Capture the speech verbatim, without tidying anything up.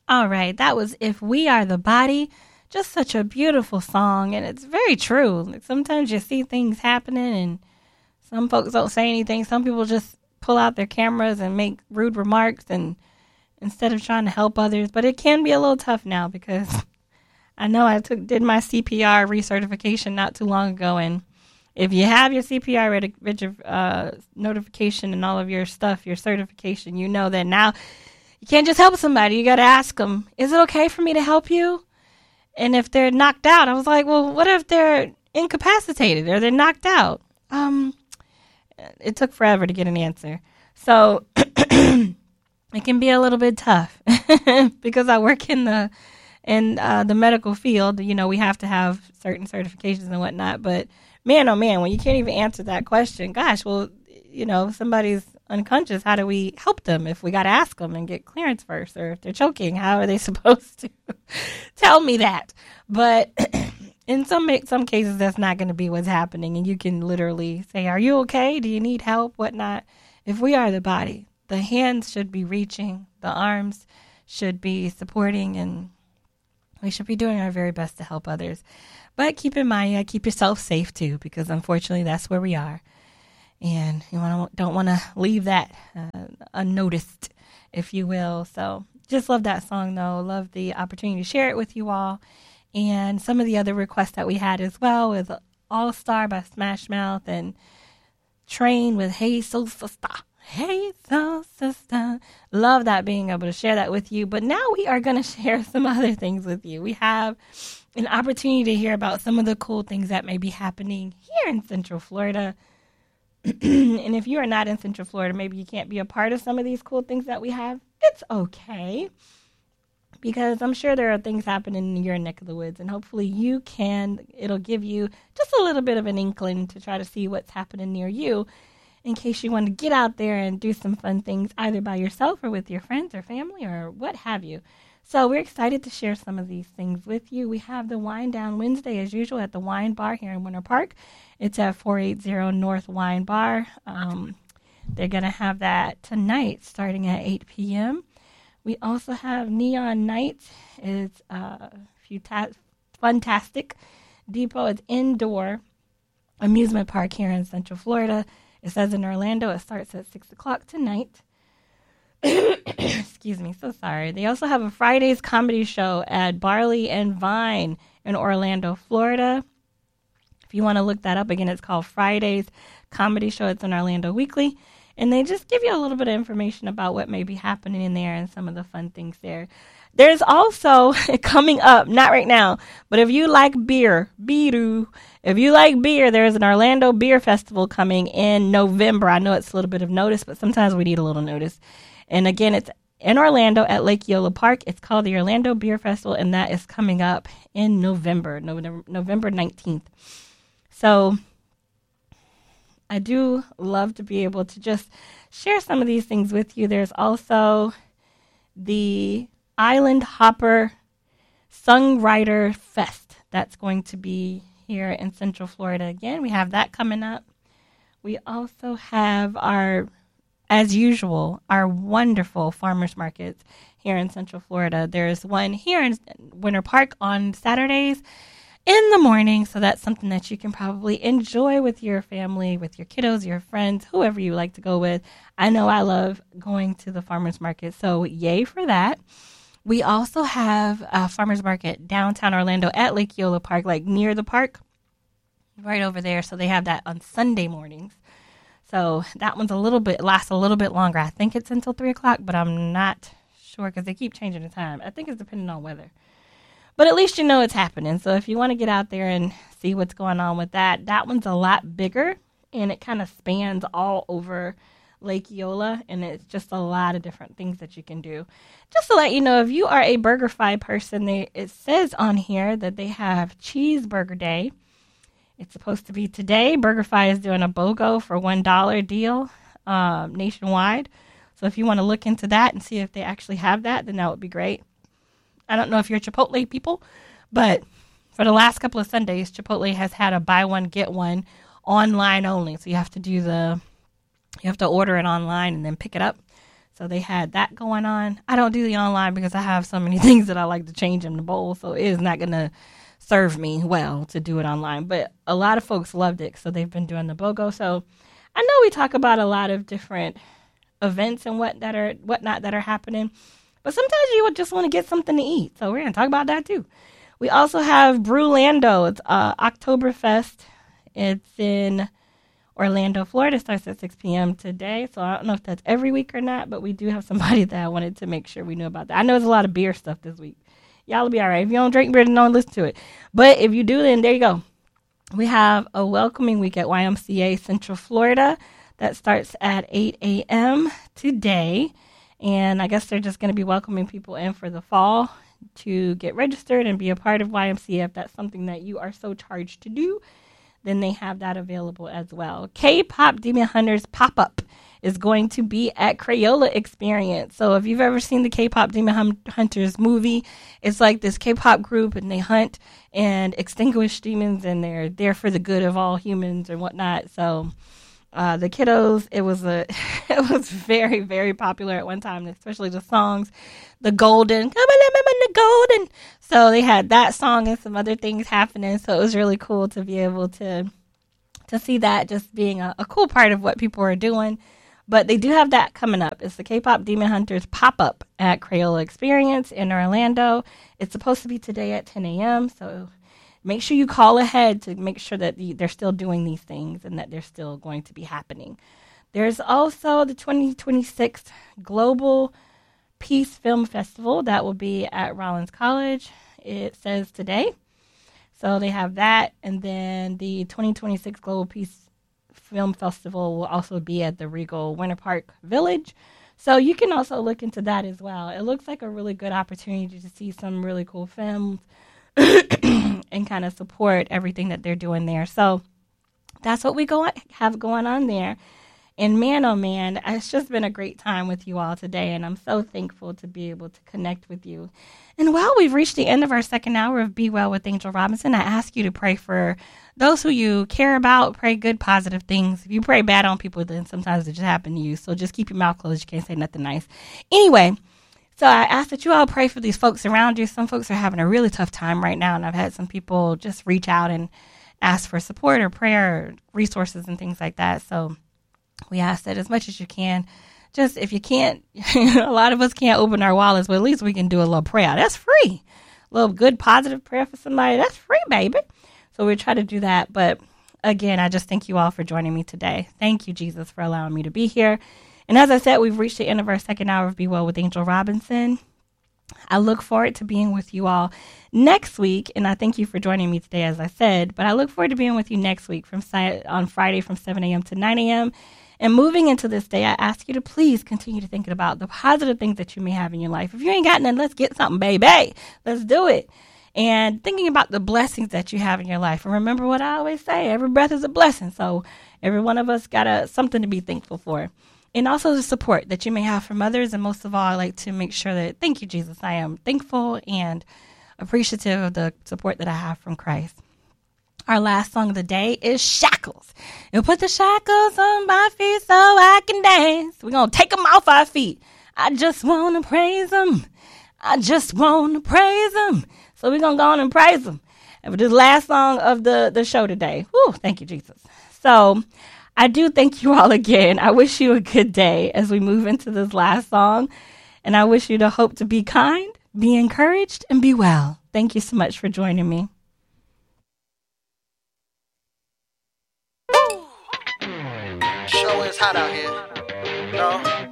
All right, that was If We Are the Body. Just such a beautiful song, and it's very true. Like sometimes you see things happening, and some folks don't say anything. Some people just pull out their cameras and make rude remarks, and instead of trying to help others. But it can be a little tough now because I know I took did my C P R recertification not too long ago, and if you have your C P R reg- reg- uh, notification and all of your stuff, your certification, you know that now you can't just help somebody. You got to ask them, is it okay for me to help you? And if they're knocked out, I was like, well, what if they're incapacitated or they're knocked out? Um, it took forever to get an answer. So it can be a little bit tough because I work in the in uh, the medical field. You know, we have to have certain certifications and whatnot. But man, oh man, when you can't even answer that question, gosh, well, you know, somebody's unconscious. How do we help them if we got to ask them and get clearance first? Or if they're choking, how are they supposed to tell me that? But in some some cases, that's not going to be what's happening. And you can literally say, are you okay? Do you need help? Whatnot. If we are the body, the hands should be reaching, the arms should be supporting, and we should be doing our very best to help others. But keep in mind, yeah, keep yourself safe too, because unfortunately that's where we are. And you wanna, don't want to leave that uh, unnoticed, if you will. So just love that song, though. Love the opportunity to share it with you all. And some of the other requests that we had as well with All Star by Smash Mouth and Train with Hey Soul Sister. Hey Soul Sister. Love that, being able to share that with you. But now we are going to share some other things with you. We have an opportunity to hear about some of the cool things that may be happening here in Central Florida. And if you are not in Central Florida, maybe you can't be a part of some of these cool things that we have. It's okay, because I'm sure there are things happening in your neck of the woods, and hopefully you can, it'll give you just a little bit of an inkling to try to see what's happening near you in case you want to get out there and do some fun things either by yourself or with your friends or family or what have you. So we're excited to share some of these things with you. We have the Wine Down Wednesday, as usual, at the Wine Bar here in Winter Park. It's at four eighty North Wine Bar. Um, they're going to have that tonight starting at eight p.m. We also have Neon Nights. It's uh, Funtastic Depot. It's indoor amusement park here in Central Florida. It says in Orlando it starts at six o'clock tonight. Excuse me, so sorry. They also have a Fridays comedy show at Barley and Vine in Orlando, Florida. If you want to look that up, again, it's called Fridays Comedy Show. It's on Orlando Weekly. And they just give you a little bit of information about what may be happening in there and some of the fun things there. There's also, coming up, not right now, but if you like beer, beer, if you like beer, there's an Orlando Beer Festival coming in November. I know it's a little bit of notice, but sometimes we need a little notice. And again, it's in Orlando at Lake Eola Park. It's called the Orlando Beer Festival, and that is coming up in November, November, November nineteenth. So I do love to be able to just share some of these things with you. There's also the Island Hopper Songwriter Fest. That's going to be here in Central Florida again. We have that coming up. We also have our, as usual, our wonderful farmers markets here in Central Florida. There's one here in Winter Park on Saturdays in the morning, so that's something that you can probably enjoy with your family, with your kiddos, your friends, whoever you like to go with. I know I love going to the farmers market, so yay for that. We also have a farmers market downtown Orlando at Lake Eola Park, like near the park, right over there. So they have that on Sunday mornings. So that one's a little bit, lasts a little bit longer. I think it's until three o'clock, but I'm not sure because they keep changing the time. I think it's depending on weather. But at least you know it's happening. So if you want to get out there and see what's going on with that, that one's a lot bigger, and it kind of spans all over Lake Eola, and it's just a lot of different things that you can do. Just to let you know, if you are a BurgerFi person, they, it says on here that they have Cheeseburger Day. It's supposed to be today. BurgerFi is doing a BOGO for one dollar deal um, nationwide. So if you want to look into that and see if they actually have that, then that would be great. I don't know if you're Chipotle people, but for the last couple of Sundays, Chipotle has had a buy one, get one online only. So you have to do the, you have to order it online and then pick it up. So they had that going on. I don't do the online because I have so many things that I like to change in the bowl. So it is not going to serve me well to do it online. But a lot of folks loved it. So they've been doing the BOGO. So I know we talk about a lot of different events and what that are whatnot that are happening. But sometimes you would just want to get something to eat. So we're going to talk about that too. We also have Brewlando. It's uh, Oktoberfest. It's in Orlando, Florida. Starts at six p.m. today. So I don't know if that's every week or not, but we do have somebody that I wanted to make sure we knew about that. I know there's a lot of beer stuff this week. Y'all will be all right. If you don't drink beer, then don't listen to it. But if you do, then there you go. We have a welcoming week at Y M C A Central Florida that starts at eight a.m. today. And I guess they're just going to be welcoming people in for the fall to get registered and be a part of Y M C A. If that's something that you are so charged to do, then they have that available as well. K-Pop Demon Hunters pop-up is going to be at Crayola Experience. So if you've ever seen the K-Pop Demon Hum- Hunters movie, it's like this K-pop group and they hunt and extinguish demons and they're there for the good of all humans and whatnot. So uh, the kiddos, it was a, it was very, very popular at one time, especially the songs, the golden, come on, the golden. So they had that song and some other things happening. So it was really cool to be able to, to see that just being a, a cool part of what people are doing. But they do have that coming up. It's the K-Pop Demon Hunters pop-up at Crayola Experience in Orlando. It's supposed to be today at ten a.m., so make sure you call ahead to make sure that the, they're still doing these things and that they're still going to be happening. There's also the twenty twenty-six Global Peace Film Festival that will be at Rollins College. It says today. So they have that, and then the twenty twenty-six Global Peace Film Festival will also be at the Regal Winter Park Village. So you can also look into that as well. It looks like a really good opportunity to see some really cool films and kind of support everything that they're doing there. So that's what we go have going on there. And man, oh man, it's just been a great time with you all today, and I'm so thankful to be able to connect with you. And while we've reached the end of our second hour of Be Well with Angel Robinson, I ask you to pray for those who you care about. Pray good, positive things. If you pray bad on people, then sometimes it just happen to you. So just keep your mouth closed. You can't say nothing nice. Anyway, so I ask that you all pray for these folks around you. Some folks are having a really tough time right now, and I've had some people just reach out and ask for support or prayer or resources and things like that. So we ask that as much as you can. Just if you can't, a lot of us can't open our wallets, but at least we can do a little prayer. That's free. A little good, positive prayer for somebody. That's free, baby. So we try to do that. But again, I just thank you all for joining me today. Thank you, Jesus, for allowing me to be here. And as I said, we've reached the end of our second hour of Be Well with Angel Robinson. I look forward to being with you all next week, and I thank you for joining me today, as I said. But I look forward to being with you next week from on Friday from seven a.m. to nine a.m. And moving into this day, I ask you to please continue to think about the positive things that you may have in your life. If you ain't got none, let's get something, baby. Let's do it. And thinking about the blessings that you have in your life. And remember what I always say, every breath is a blessing. So every one of us got a, something to be thankful for. And also the support that you may have from others. And most of all, I like to make sure that, thank you, Jesus, I am thankful and appreciative of the support that I have from Christ. Our last song of the day is Shackles. You'll put the shackles on my feet so I can dance. We're going to take them off our feet. I just want to praise them. I just want to praise them. So we're going to go on and praise them. And for this last song of the, the show today. Whew, thank you, Jesus. So I do thank you all again. I wish you a good day as we move into this last song. And I wish you to hope to be kind, be encouraged, and be well. Thank you so much for joining me. Sure is hot out here, you know.